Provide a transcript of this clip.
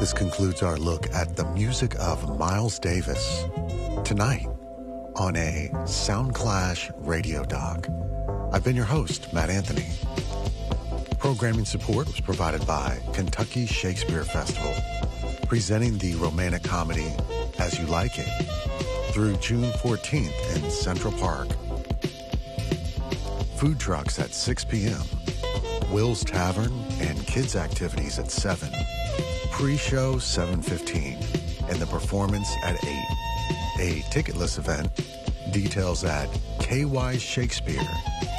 This concludes our look at the music of Miles Davis tonight on a Soundclash radio doc. I've been your host, Matt Anthony. Programming support was provided by Kentucky Shakespeare Festival, presenting the romantic comedy As You Like It through June 14th in Central Park. Food trucks at 6 p.m., Will's Tavern and kids activities at 7, pre-show 7:15, and the performance at 8. A ticketless event, details at kyshakespeare.com.